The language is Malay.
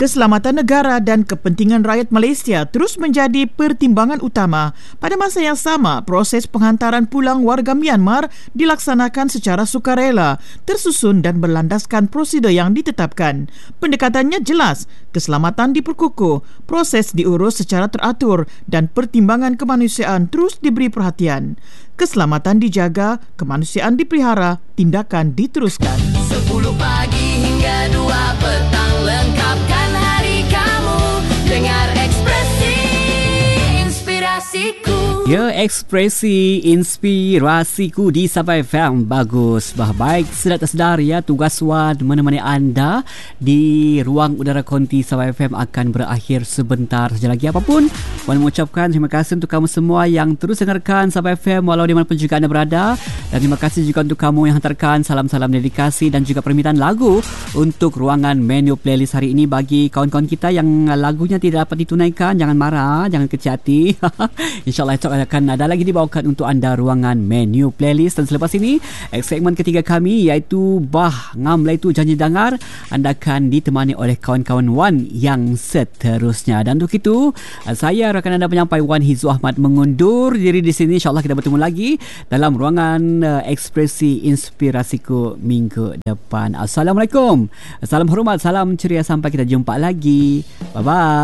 Keselamatan negara dan kepentingan rakyat Malaysia terus menjadi pertimbangan utama. Pada masa yang sama, proses penghantaran pulang warga Myanmar dilaksanakan secara sukarela, tersusun dan berlandaskan prosedur yang ditetapkan. Pendekatannya jelas, keselamatan diperkukuh, proses diurus secara teratur dan pertimbangan kemanusiaan terus diberi perhatian. Keselamatan dijaga, kemanusiaan dipelihara, tindakan diteruskan. 10 pagi hingga 2 petang, lengkapkan hari kamu. Dengar ekspresi inspirasiku. Ya, ekspresi inspirasiku di Sabah FM. Bagus, baik. Sedar tak sedar ya, tugas Wan menemani anda di ruang udara konti Sabah FM akan berakhir sebentar saja lagi. Apapun, Wan mengucapkan terima kasih untuk kamu semua yang terus dengarkan Sabah FM walau di mana pun juga anda berada. Dan terima kasih juga untuk kamu yang hantarkan salam-salam dedikasi dan juga permintaan lagu untuk ruangan menu playlist hari ini. Bagi kawan-kawan kita yang lagunya tidak dapat ditunaikan, jangan marah, jangan kecil hati. InsyaAllah itu akan ada lagi dibawakan untuk anda ruangan menu playlist. Dan selepas ini, segmen ketiga kami iaitu Bah Ngam Laitu Janji Dangar, anda akan ditemani oleh kawan-kawan Wan yang seterusnya. Dan untuk itu, saya rakan anda penyampai Wan Hizu Ahmad mengundur diri di sini. InsyaAllah kita bertemu lagi dalam ruangan ekspresi inspirasiku minggu depan. Assalamualaikum, salam hormat, salam ceria, sampai kita jumpa lagi. Bye-bye.